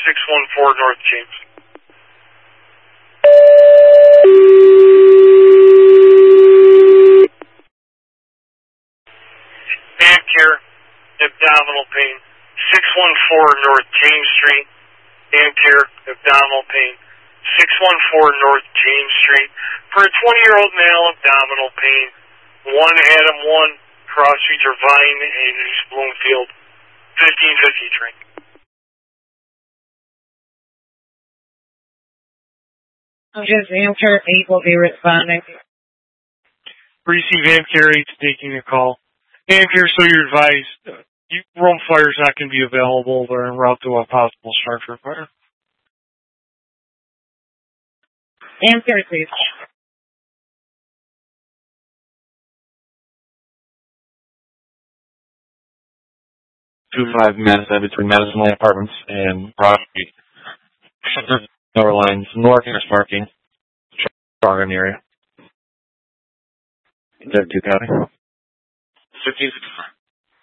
614 North James. Amcare, abdominal pain. 614 North James Street. Amcare, abdominal pain. 614 North James Street. For a 20-year-old male, abdominal pain. 1 Adam 1, Cross Streets or Vine in East Bloomfield. 1550 train. Just Amcare 8 will be responding. Receive Amcare 8 taking the call. Amcare, so you're advised, Rome Fire is not going to be available. They're en route to a possible structure fire. Amcare, please. 25 Madison between Madison Lane Apartments and Broad Street. Power lines, north parking. Strong in the area. 2 County. 1555.